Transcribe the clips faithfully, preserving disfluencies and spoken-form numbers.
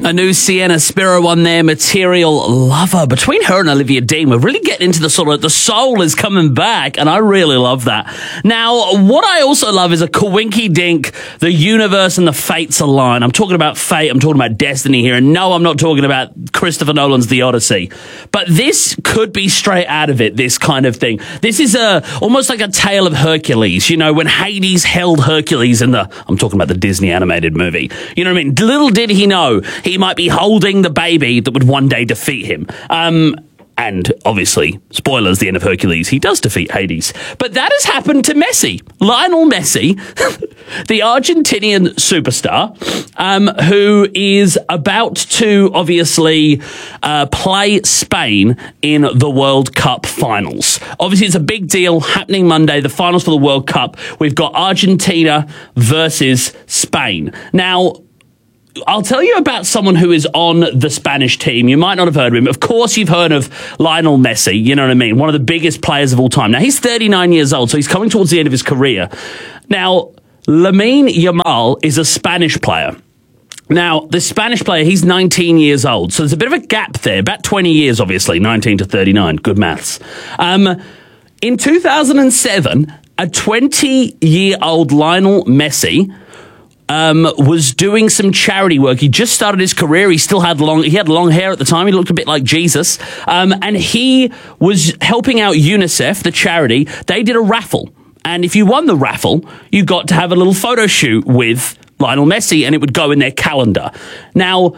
A new Sienna Spiro one there, Material Lover. Between her and Olivia Dean, we're really getting into the sort of, the soul is coming back, and I really love that. Now, what I also love is a coinky dink, the universe and the fates align. I'm talking about fate, I'm talking about destiny here, and no, I'm not talking about Christopher Nolan's The Odyssey. But this could be straight out of it, this kind of thing. This is a almost like a tale of Hercules, you know, when Hades held Hercules in the, I'm talking about the Disney animated movie. You know what I mean? Little did he know he might be holding the baby that would one day defeat him. Um, and obviously, spoilers, the end of Hercules, he does defeat Hades. But that has happened to Messi. Lionel Messi, the Argentinian superstar, um, who is about to obviously uh, play Spain in the World Cup finals. Obviously, it's a big deal happening Monday, the finals for the World Cup. We've got Argentina versus Spain. Now, I'll tell you about someone who is on the Spanish team. You might not have heard of him. Of course, you've heard of Lionel Messi, you know what I mean? One of the biggest players of all time. Now, he's thirty-nine years old, so he's coming towards the end of his career. Now, Lamine Yamal is a Spanish player. Now, the Spanish player, he's nineteen years old, so there's a bit of a gap there. About twenty years, obviously, nineteen to thirty-nine. Good maths. Um, in two thousand seven, a twenty-year-old Lionel Messi Um, was doing some charity work. He just started his career. He still had long, he had long hair at the time. He looked a bit like Jesus. Um, and he was helping out UNICEF, the charity. They did a raffle. And if you won the raffle, you got to have a little photo shoot with Lionel Messi, and it would go in their calendar. Now,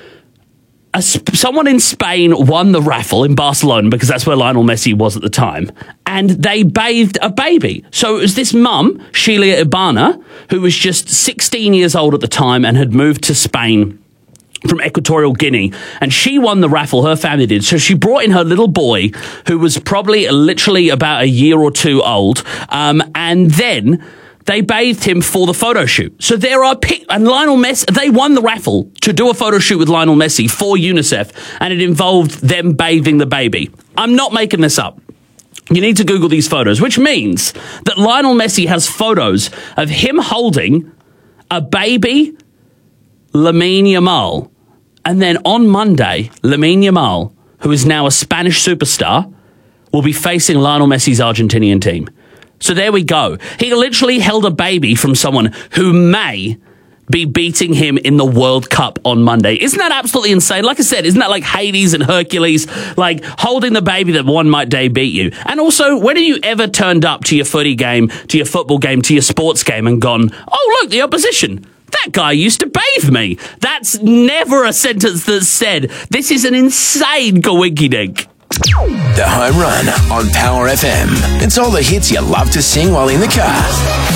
A, someone in Spain won the raffle in Barcelona, because that's where Lionel Messi was at the time, and they bathed a baby. So it was this mum, Sheila Ibana, who was just sixteen years old at the time and had moved to Spain from Equatorial Guinea, and she won the raffle, her family did. So she brought in her little boy, who was probably literally about a year or two old, um, and then they bathed him for the photo shoot. So there are pic- and Lionel Messi, they won the raffle to do a photo shoot with Lionel Messi for UNICEF, and it involved them bathing the baby. I'm not making this up. You need to Google these photos, which means that Lionel Messi has photos of him holding a baby Lamine Yamal. And then on Monday, Lamine Yamal, who is now a Spanish superstar, will be facing Lionel Messi's Argentinian team. So there we go. He literally held a baby from someone who may be beating him in the World Cup on Monday. Isn't that absolutely insane? Like I said, isn't that like Hades and Hercules, like holding the baby that one might day beat you? And also, when have you ever turned up to your footy game, to your football game, to your sports game and gone, oh, look, the opposition, that guy used to bathe me? That's never a sentence that's said. This is an insane coinky-dink. The Home Run on Power F M. It's all the hits you love to sing while in the car.